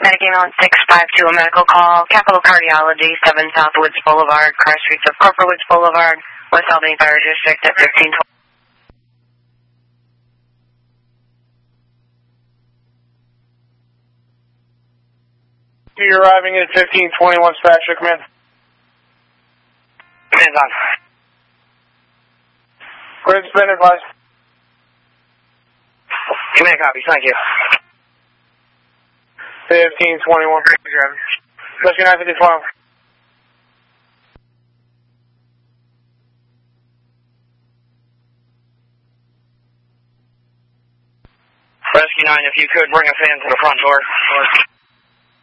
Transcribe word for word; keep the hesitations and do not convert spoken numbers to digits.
Medicaid on six five two, a medical call. Capital Cardiology, seven Southwoods Boulevard, car streets of Corporate Boulevard, West Albany Fire District at fifteen twenty. You're arriving at fifteen twenty-one, Spatcher, command. Hands on. Grid spin advice. Command copy, thank you. fifteen twenty-one. Rescue nine fifty twelve. Rescue nine, if you could bring a fan to the front door.